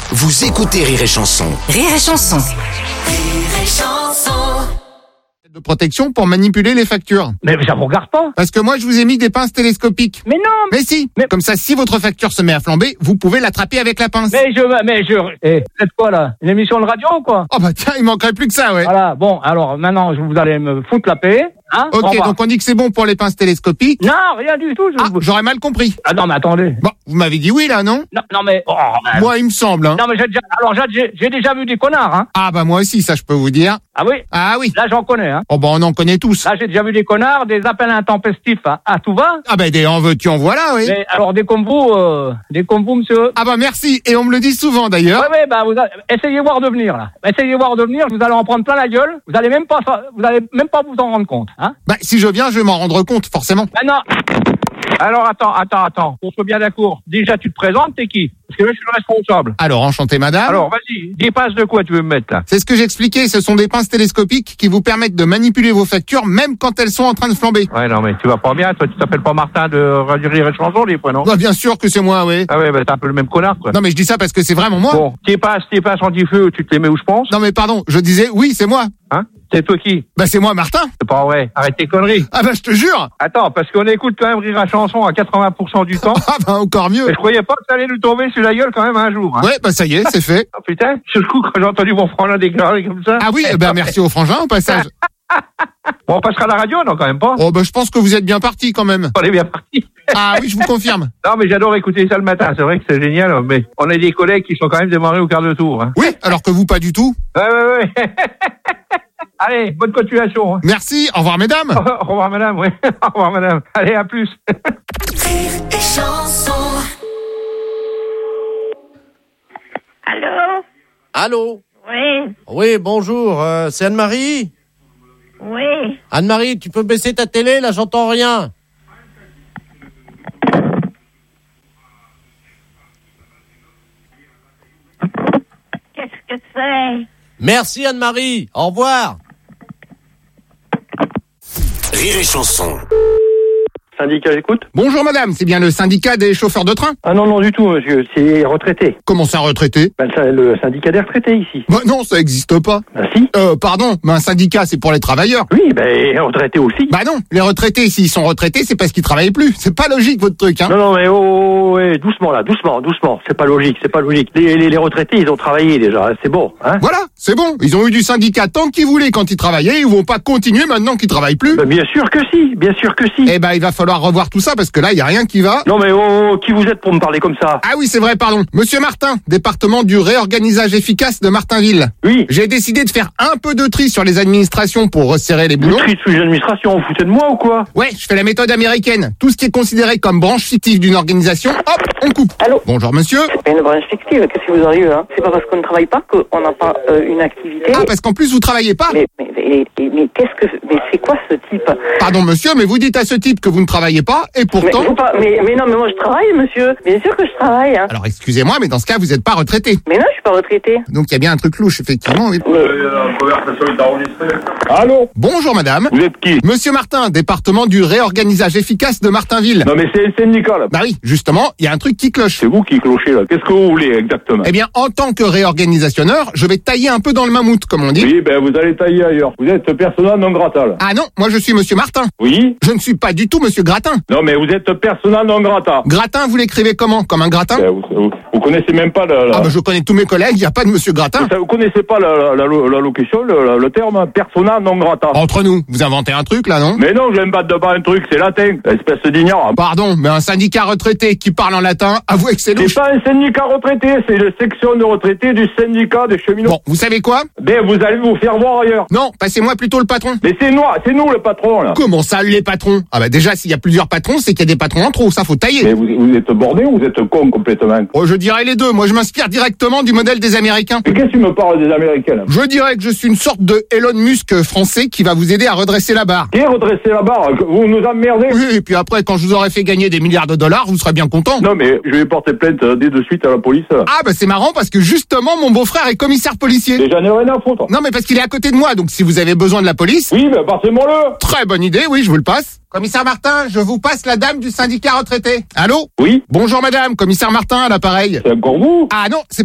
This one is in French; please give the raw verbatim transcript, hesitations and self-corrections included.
Vous écoutez Rire et Chanson. Rire et Chanson. Rire et Chanson. De protection pour manipuler les factures. Mais ça vous regarde pas. Parce que moi, je vous ai mis des pinces télescopiques. Mais non. Mais si. Mais- Comme ça, si votre facture se met à flamber, vous pouvez l'attraper avec la pince. Mais je, mais je. Eh, c'est quoi là? Une émission de radio ou quoi? Oh bah tiens, il manquerait plus que ça, ouais. Voilà. Bon, alors maintenant, je- vous allez me foutre la paix, hein? Au Ok, revoir. donc on dit que c'est bon pour les pinces télescopiques. Non, rien du tout. Je... Ah, j'aurais mal compris. Ah non, mais attendez. Bon, vous m'avez dit oui là, non? Non, non mais. Oh, ben- Moi, il me semble, hein. Non mais j'ai déjà. Alors j'ai- j'ai j'ai déjà vu des connards, hein? Ah bah moi aussi, ça je peux vous dire. Ah oui. Ah oui. Là j'en connais, hein? Oh bah on en connaît tous. Là j'ai déjà vu des connards, des appels intempestifs à, à tout va. Ah bah des en veux-tu en voilà, oui. Mais alors des comme vous, euh, des comme vous, monsieur. Ah bah merci, et on me le dit souvent d'ailleurs. Ouais, ouais, bah, vous a- essayez voir de venir, là. Essayez voir de venir, vous allez en prendre plein la gueule, vous allez même pas, vous allez même pas vous en rendre compte, hein. Bah si je viens, je vais m'en rendre compte, forcément. Maintenant. Alors, attends, attends, attends. Pour soit bien d'accord. Déjà, tu te présentes, t'es qui? Parce que là, je suis le responsable. Alors, enchanté madame. Alors, vas-y. Des passes de quoi tu veux me mettre, là? C'est ce que j'expliquais, ce sont des pinces télescopiques qui vous permettent de manipuler vos factures même quand elles sont en train de flamber. Ouais, non, mais tu vas pas bien. Toi, tu t'appelles pas Martin de Radio Rire et Chanson, des fois, non? Bah bien sûr que c'est moi, oui. Ah ouais, bah, t'es un peu le même connard, quoi. Non mais je dis ça parce que c'est vraiment moi. Bon, tes passes, tes passes anti-feu, tu te les mets où je pense? Non mais pardon, je disais oui, c'est moi. Hein? C'est toi qui? Bah c'est moi Martin. C'est pas vrai. Arrête tes conneries. Ah bah je te jure. Attends, parce qu'on écoute quand même Rire et Chanson à quatre-vingts pour cent du temps. Ah bah encore mieux. Mais je croyais pas que ça allait nous tomber sur la gueule quand même un jour, hein. Ouais, bah ça y est, c'est fait. Oh putain, sur le coup, quand j'ai entendu mon frangin déclarer comme ça. Ah oui, eh ben merci au frangin au passage. Bon, on passera à la radio, non, quand même pas? Oh bah je pense que vous êtes bien parti quand même. On est bien parti. Ah oui, je vous confirme. Non, mais j'adore écouter ça le matin. C'est vrai que c'est génial, mais on a des collègues qui sont quand même démarrés au quart de tour, hein. Oui, alors que vous pas du tout. Ouais, ouais, ouais. Allez, bonne continuation, hein. Merci, au revoir mesdames. Au revoir, madame, oui. Au revoir, madame. Allez, à plus. Rire et Chanson. Allô? Allô? Oui, Oui, bonjour, euh, c'est Anne-Marie? oui. Anne-Marie, tu peux baisser ta télé, là, j'entends rien. Qu'est-ce que c'est? Merci Anne-Marie, au revoir. Rire et Chanson. Syndicat, j'écoute. Bonjour madame, c'est bien le syndicat des chauffeurs de train? Ah non, non, du tout, monsieur. C'est retraité. Comment ça retraité? Ben, ça, le syndicat des retraités, ici. Bah non, ça existe pas. Ah si? Euh, pardon, mais un syndicat c'est pour les travailleurs. Oui, ben, retraité aussi. Bah non, les retraités, s'ils sont retraités, c'est parce qu'ils travaillent plus. C'est pas logique votre truc, hein. Non, non, mais oh, oh, oh, ouais, doucement, là, doucement, doucement. C'est pas logique, c'est pas logique. Les, les, les retraités, ils ont travaillé déjà, c'est bon, hein. Voilà, c'est bon. Ils ont eu du syndicat tant qu'ils voulaient quand ils travaillaient. Ils vont pas continuer maintenant qu'ils travaillent plus. Ben, bien sûr que si, bien sûr que si. Eh ben, il va falloir revoir tout ça parce que là, il y a rien qui va. Non, mais oh, oh, qui vous êtes pour me parler comme ça? Ah oui, c'est vrai, pardon. Monsieur Martin, département du réorganisage efficace de Martinville. Oui. J'ai décidé de faire un peu de tri sur les administrations pour resserrer les Vous boulons. triez sous les administrations, vous foutez de moi ou quoi? Ouais, je fais la méthode américaine. Tout ce qui est considéré comme branche fictive d'une organisation, hop, on coupe. Allô? Bonjour monsieur. Mais une branche fictive, qu'est-ce qui vous arrive, hein? C'est pas parce qu'on ne travaille pas qu'on n'a pas euh, une activité. Ah, parce qu'en plus vous travaillez pas. Mais, mais, mais, mais, mais qu'est-ce que, mais c'est quoi ce type? Pardon monsieur, mais vous dites à ce type que vous ne travaillez pas et Mais, pourtant... vous pas- mais, mais non, mais moi je travaille, monsieur. Bien sûr que je travaille, hein. Alors excusez-moi, mais dans ce cas, vous n'êtes pas retraité. Mais non, je suis pas retraité. Donc il y a bien un truc louche, effectivement. oui. Allô? Bonjour madame. Vous êtes qui? Monsieur Martin, département du réorganisage efficace de Martinville. Non, mais c'est le syndicat, là. Bah oui, justement, il y a un truc qui cloche. C'est vous qui clochez, là. Qu'est-ce que vous voulez, exactement? Eh bien, en tant que réorganisationneur, je vais tailler un peu dans le mammouth, comme on dit. Oui, ben, vous allez tailler ailleurs. Vous êtes persona non grata, là. Ah non, moi je suis monsieur Martin. Oui? Je ne suis pas du tout monsieur Gratin. Non, mais vous êtes persona non grata. Gratin, vous l'écrivez comment? Comme un gratin? Ben, vous, vous, vous connaissez même pas la, la- Ah bah je connais tous mes collègues, il n'y a pas de monsieur Gratin. vous, vous connaissez pas la, la, la, la locution, le, la- le terme persona non grata. Entre nous, vous inventez un truc là, non? Mais non, je vais me battre de pas un truc, c'est latin. Espèce d'ignorant. Pardon, mais un syndicat retraité qui parle en latin, avouez que c'est C'est louche. pas un syndicat retraité, c'est la section de retraités du syndicat des cheminots. Bon, vous savez quoi? Ben, vous allez vous faire voir ailleurs. Non, passez-moi plutôt le patron. Mais c'est nous, c'est nous le patron, là. Comment ça, les patrons? Ah bah déjà, s'il y a plusieurs patrons, c'est qu'il y a des patrons en trop, ça faut tailler. Mais vous, vous êtes borné ou vous êtes con complètement? Oh, je dirais les deux, moi je m'inspire directement du modèle des Américains. Mais qu'est-ce que tu me parles des Américains, là? Je dirais que je suis une sorte de Elon Musk français qui va vous aider à redresser la barre. Qui est redresser la barre? Vous nous emmerdez? Oui, et puis après, quand je vous aurai fait gagner des milliards de dollars, vous serez bien content. Non, mais je vais porter plainte euh, dès de suite à la police. Ah bah c'est marrant parce que justement mon beau-frère est commissaire policier. Et j'en ai rien à foutre. Non mais parce qu'il est à côté de moi, donc si vous avez besoin de la police... Oui, mais passez-moi-le. Très bonne idée, oui, je vous le passe. Commissaire Martin, je vous passe la dame du syndicat retraité. Allô? Oui, Bonjour madame, commissaire Martin à l'appareil. c'est encore vous? Ah non, c'est